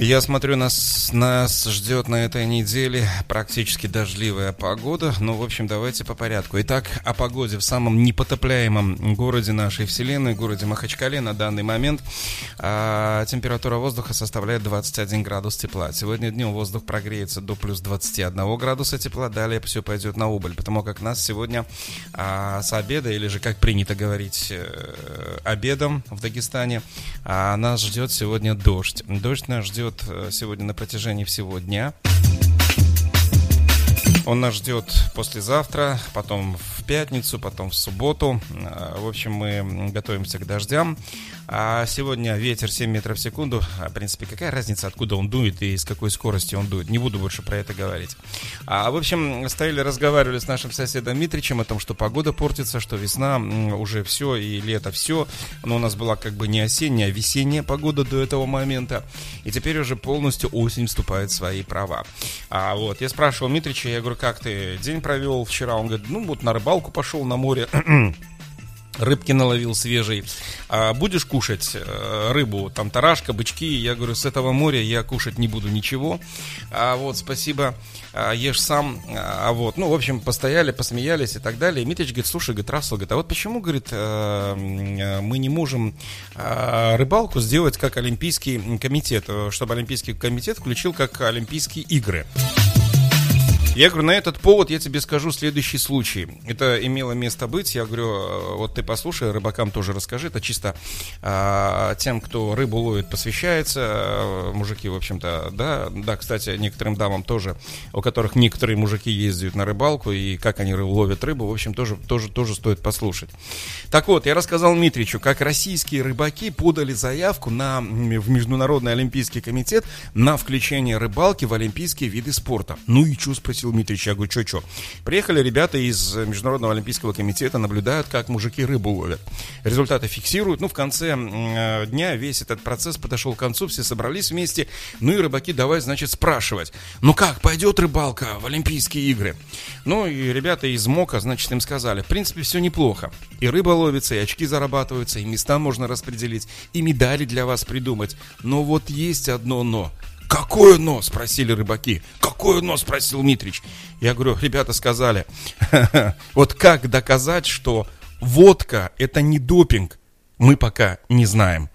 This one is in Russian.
Я смотрю, нас ждет на этой неделе практически дождливая погода. Ну, в общем, давайте по порядку. Итак, о погоде в самом непотопляемом городе нашей вселенной, городе Махачкале на данный момент. Температура воздуха составляет 21 градус тепла. Сегодня днем воздух прогреется до плюс 21 градуса тепла. Далее все пойдет на убыль, потому как нас сегодня с обеда, или же, как принято говорить, обедом в Дагестане, нас ждет сегодня дождь. Дождь нас ждет сегодня на протяжении всего дня. Он нас ждет послезавтра, потом в пятницу, потом в субботу. В общем, мы готовимся к дождям. А сегодня ветер 7 метров в секунду. В принципе, какая разница, откуда он дует и с какой скоростью он дует. Не буду больше про это говорить. В общем, разговаривали с нашим соседом Митричем о том, что погода портится, что весна уже все и лето все. Но у нас была как бы не осенняя, а весенняя погода до этого момента. И теперь уже полностью осень вступает в свои права. Вот, я спрашивал Митрича, я говорю, как ты день провел вчера? Он говорит, ну вот на рыбалку пошел на море. Рыбки наловил свежей. Будешь кушать рыбу, там тарашка, бычки? Я говорю, с этого моря я кушать не буду ничего. Вот, спасибо, ешь сам. Вот, ну, в общем, постояли, посмеялись и так далее. И Митрич говорит, слушай, говорит, Рассел, говорит, а вот почему, говорит, мы не можем рыбалку сделать как Олимпийский комитет, чтобы Олимпийский комитет включил как Олимпийские игры? Я говорю, на этот повод я тебе скажу следующий случай. Это имело место быть. Я говорю, вот ты послушай, рыбакам тоже расскажи. Это чисто тем, кто рыбу ловит, посвящается. Мужики, в общем-то, да, кстати, некоторым дамам тоже, у которых некоторые мужики ездят на рыбалку, и как они ловят рыбу, в общем, тоже стоит послушать. Так вот, я рассказал Митричу, как российские рыбаки подали заявку в Международный Олимпийский комитет на включение рыбалки в олимпийские виды спорта. Ну и что, спросил Митрич, я говорю, что? Приехали ребята из Международного Олимпийского комитета, наблюдают, как мужики рыбу ловят. Результаты фиксируют. Ну, в конце дня весь этот процесс подошел к концу, все собрались вместе. Ну и рыбаки давай, значит, спрашивать. Ну как, пойдет рыбалка в Олимпийские игры? Ну и ребята из МОКа, значит, им сказали, в принципе, все неплохо. И рыба ловится, и очки зарабатываются, и места можно распределить, и медали для вас придумать. Но вот есть одно но. «Какое но?» — спросили рыбаки. «Какое но?» — спросил Митрич. Я говорю, ребята сказали, вот как доказать, что водка — это не допинг, мы пока не знаем.